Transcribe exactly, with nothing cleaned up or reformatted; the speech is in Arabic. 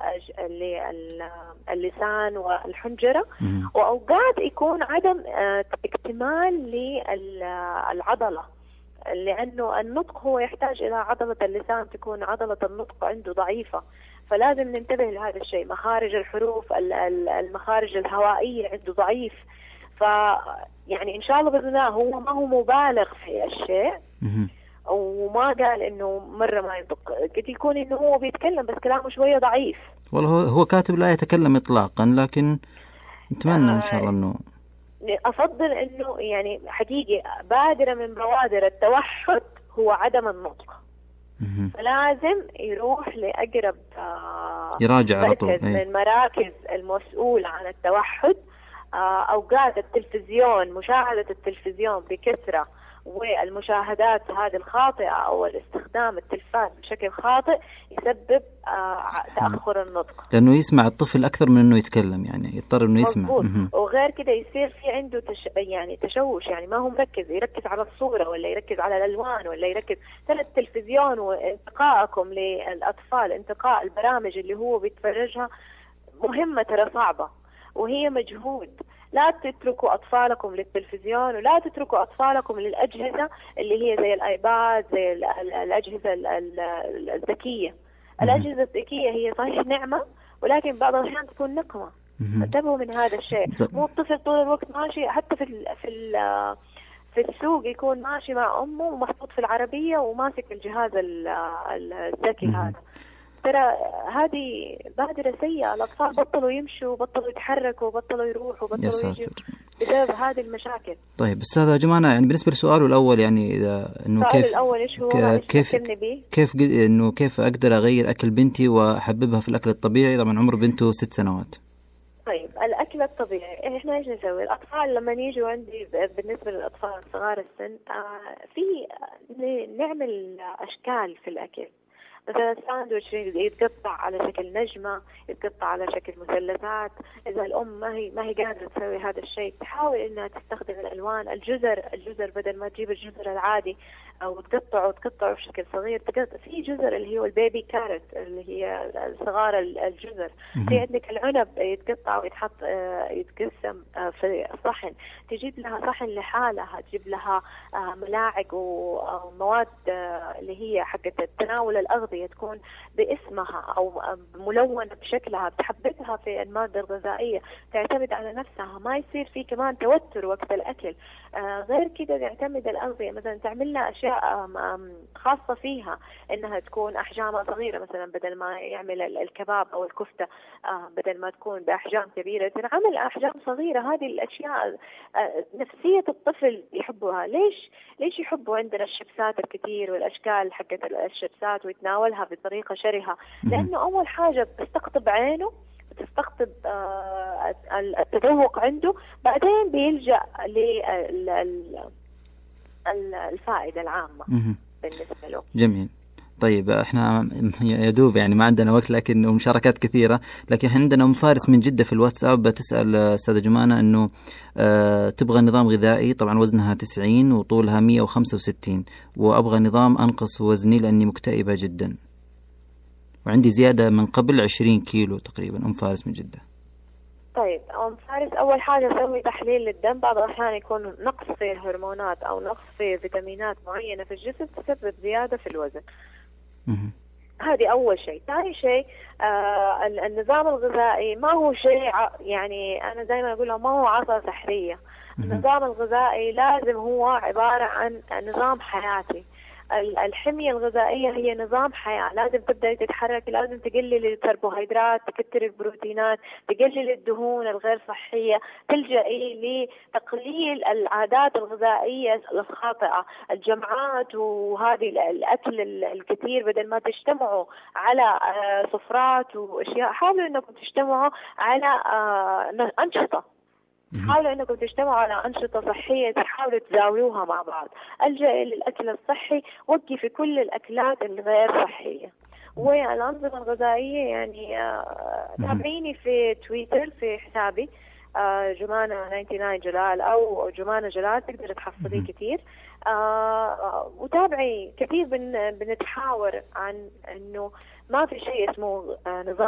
للسان والحنجرة، وأوقات يكون عدم اكتمال للعضلة، لأنه النطق هو يحتاج إلى عضلة اللسان تكون عضلة النطق عنده ضعيفة، فلازم ننتبه لهذا الشيء. مخارج الحروف، المخارج الهوائية عنده ضعيف، ف يعني إن شاء الله بإذن الله هو ما هو مبالغ في الشيء، وما قال إنه مرة ما ينطق، قد يكون إنه هو بيتكلم بس كلامه شوية ضعيف. والله هو كاتب لا يتكلم إطلاقا، لكن نتمنى إن شاء الله إنه أفضل إنه يعني حقيقي بادرة من بوادر التوحد هو عدم النطق، فلازم يروح لأقرب يراجع مركز من المراكز المسؤولة عن التوحد. أوقات التلفزيون، مشاهدة التلفزيون بكثرة والمشاهدات هذه الخاطئة أو الاستخدام التلفاز بشكل خاطئ يسبب تأخر النطق، لأنه يسمع الطفل أكثر من إنه يتكلم، يعني يضطر إنه يسمع. وغير كده يصير في عنده تش... يعني تشوش، يعني ما هو مركز، يركز على الصورة ولا يركز على الألوان ولا يركز. ترى التلفزيون وانتقائكم للأطفال، انتقاء البرامج اللي هو بيتفرجها مهمة ترى صعبة وهي مجهود. لا تتركوا أطفالكم للتلفزيون، ولا تتركوا أطفالكم للأجهزة اللي هي زي الآيباد، زي الأجهزة الذكية. الأجهزة الذكية هي صحيح نعمة، ولكن بعض الأحيان تكون نقمة. انتبهوا من هذا الشيء. مو الطفل طول الوقت ماشي، حتى في ال في ال في السوق يكون ماشي مع أمه ومحطوط في العربية وماسك الجهاز الذكي هذا. ترى هذه بادرة سيئة. الأطفال بطلوا يمشوا، بطلوا يتحركوا، بطلوا يروحوا، بطلوا يجوا بسبب هذه المشاكل. طيب أستاذة جمانة، يعني بالنسبة للسؤال الأول، يعني إذا إنه كيف الأول إيش هو كيف كيف إنه كيف أقدر أغير أكل بنتي وأحببها في الأكل الطبيعي؟ طبعا عمر بنته ست سنوات. طيب الأكل الطبيعي إحنا إيش نسوي؟ الأطفال لما يجوا عندي بالنسبة للأطفال صغار السن، آه في نعمل أشكال في الأكل. مثلا الساندويتش يتقطع على شكل نجمة، يتقطع على شكل مثلثات. إذا الأم ما هي ما هي قادرة تسوي هذا الشيء، تحاول إنها تستخدم الألوان. الجزر الجزر بدل ما تجيب الجزر العادي أو تقطعه وتقطعه بشكل صغير، تقطع في جزر اللي هو البيبي كارت اللي هي الصغار الجزر. في عندك العنب يتقطع ويتحط يتقسم في صحن، تجيب لها صحن لحالها، تجيب لها ملاعق ومواد اللي هي حقت تناول الأغذية تكون باسمها أو ملونة بشكلها، بتحببها في المادة الغذائية، تعتمد على نفسها، ما يصير في كمان توتر وقت الأكل. آه غير كده تعتمد الأغذية، مثلا تعمل لها أشياء خاصة فيها، إنها تكون أحجامها صغيرة. مثلا بدل ما يعمل الكباب أو الكفتة آه بدل ما تكون بأحجام كبيرة، تنعمل أحجام صغيرة. هذه الأشياء آه نفسية الطفل يحبها. ليش ليش يحبوا عندنا الشيبسات الكثير والأشكال حقت الشيبسات ويتناولها بطريقة شرهة؟ لأنه أول حاجة بتستقطب عينه، بتستقطب آه التذوق عنده، بعدين بيلجأ للفائدة العامة بالنسبة له. جميل. طيب احنا يدوب يعني ما عندنا وقت، لكن مشاركات كثيرة. لكن عندنا أم فارس من جدة في الواتساب بتسأل أستاذة جمانة أنه اه تبغى نظام غذائي، طبعا وزنها تسعين وطولها مية وخمسة وستين، وأبغى نظام أنقص وزني لأني مكتئبة جدا وعندي زيادة من قبل عشرين كيلو تقريبا. أم فارس من جدة. طيب أم فارس، أول حاجة سوي تحليل للدم. بعض الأحيان يكون نقص في الهرمونات أو نقص في فيتامينات معينة في الجسم تسبب زيادة في الوزن. هذه أول شيء. ثاني شيء آه النظام الغذائي ما هو شيء يعني أنا دائما أقول ما هو عصا سحرية. النظام الغذائي لازم هو عبارة عن نظام حياتي. الحمية الغذائية هي نظام حياة. لازم تبدأ تتحرك، لازم تقلل الكربوهيدرات، تكتر البروتينات، تقلل الدهون الغير صحية، تلجأ لتقليل العادات الغذائية الخاطئة، الجمعات وهذه الأكل الكثير. بدل ما تجتمعوا على سفرات وأشياء، حاولوا أنكم تجتمعوا على أنشطة. حاولوا أنكم تجتمعوا على أنشطة صحية، تحاولوا تزاولوها مع بعض. الجأ للأكل الصحي، وقفي كل الأكلات الغير صحية. والأنظمة الغذائية يعني آه تابعيني في تويتر في حسابي آه جمانة تسعة وتسعين جلال أو جمانة جلال، تقدر تحصلي كثير. آه وتابعي كثير. بن بنتحاور عن إنه ما في شيء اسمه آه نظام